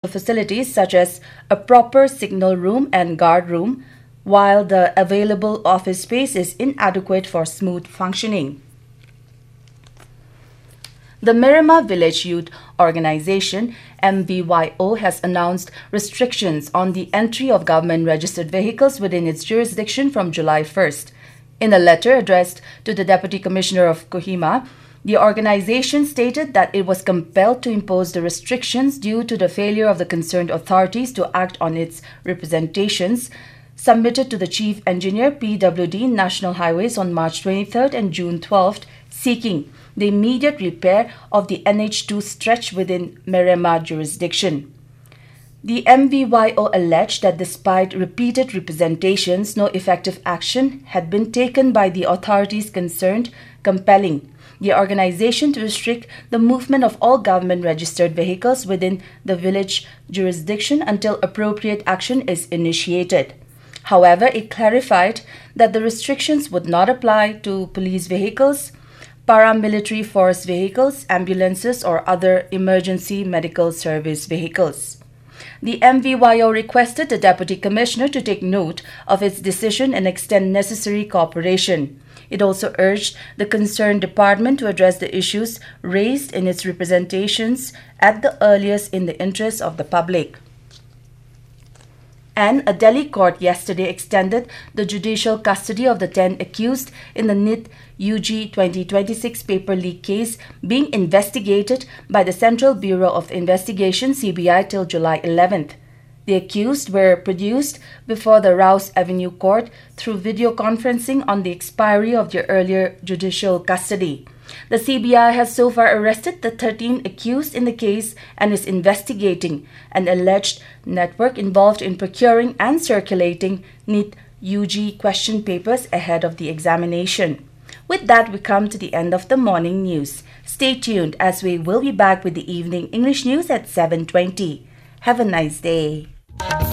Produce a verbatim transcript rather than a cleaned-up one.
facilities such as a proper signal room and guard room, while the available office space is inadequate for smooth functioning. The Miramar Village Youth Organization, M V Y O, has announced restrictions on the entry of government-registered vehicles within its jurisdiction from July first. In a letter addressed to the Deputy Commissioner of Kohima, the organization stated that it was compelled to impose the restrictions due to the failure of the concerned authorities to act on its representations submitted to the Chief Engineer P W D National Highways on March twenty-third and June twelfth, seeking the immediate repair of the N H two stretch within Miramar jurisdiction. The M V Y O alleged that despite repeated representations, no effective action had been taken by the authorities concerned, compelling the organization to restrict the movement of all government-registered vehicles within the village jurisdiction until appropriate action is initiated. However, it clarified that the restrictions would not apply to police vehicles, paramilitary force vehicles, ambulances, or other emergency medical service vehicles. The M V Y O requested the Deputy Commissioner to take note of its decision and extend necessary cooperation. It also urged the concerned department to address the issues raised in its representations at the earliest in the interest of the public. And a Delhi court yesterday extended the judicial custody of the ten accused in the N I T U G twenty twenty-six paper leak case being investigated by the Central Bureau of Investigation C B I till July eleventh. The accused were produced before the Rouse Avenue Court through video conferencing on the expiry of their earlier judicial custody. The C B I has so far arrested the thirteen accused in the case and is investigating an alleged network involved in procuring and circulating N I T U G question papers ahead of the examination. With that, we come to the end of the morning news. Stay tuned as we will be back with the evening English news at seven twenty. Have a nice day.